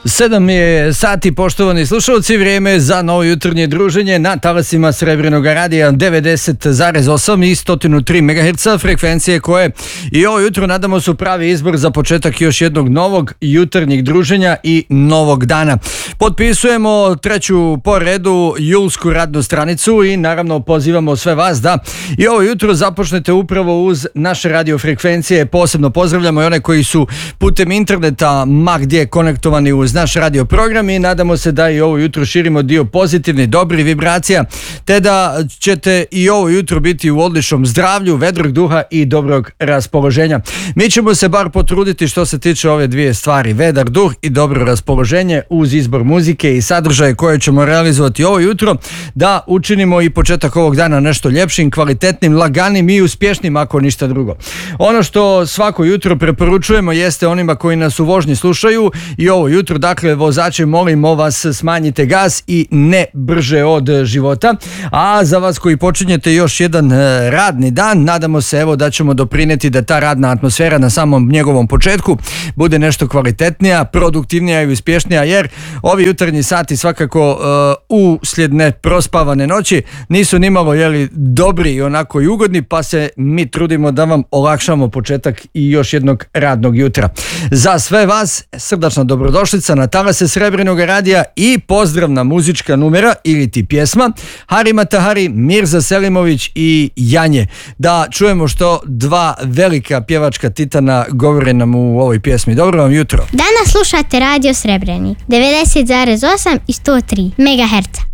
7 je sati, poštovani slušalci, vrijeme za novo jutarnje druženje na talasima Srebrnog radija 90,8 i 103 MHz frekvencije koje i ovo jutro nadamo su pravi izbor za početak još jednog novog jutarnjeg druženja i novog dana. Potpisujemo treću po redu julsku radnu stranicu i naravno pozivamo sve vas da i ovo jutro započnete upravo uz naše radio frekvencije. Posebno pozdravljamo i one koji su putem interneta ma gdje konektovani uz naš radio program i nadamo se da i ovo jutro širimo dio pozitivnih, dobrih vibracija, te da ćete i ovo jutro biti u odličnom zdravlju, vedrog duha i dobrog raspoloženja. Mi ćemo se bar potruditi što se tiče ove dvije stvari, vedar duh i dobro raspoloženje uz izbor muzike i sadržaje koje ćemo realizovati ovo jutro, da učinimo i početak ovog dana nešto ljepšim, kvalitetnim, laganim i uspješnim ako ništa drugo. Ono što svako jutro preporučujemo jeste onima koji nas u vožnji slušaju i ovo jutro, dakle vozači, molimo vas smanjite gas i ne brže od života, a za vas koji počinjete još jedan radni dan, nadamo se evo da ćemo doprinijeti da ta radna atmosfera na samom njegovom početku bude nešto kvalitetnija, produktivnija i uspješnija, jer ovi jutarnji sati svakako uslijed neprospavane noći nisu nimalo dobri i onako i ugodni, pa se mi trudimo da vam olakšamo početak i još jednog radnog jutra. Za sve vas srdačna dobrodošlica na talase Srebrnog radija i pozdravna muzička numera ili ti pjesma Hari Matahari, Mirza Selimović i Janje. Da čujemo što dva velika pjevačka titana govore nam u ovoj pjesmi. Dobro vam jutro. Danas slušate Radio Srebreni 90,8 i 103 MHz.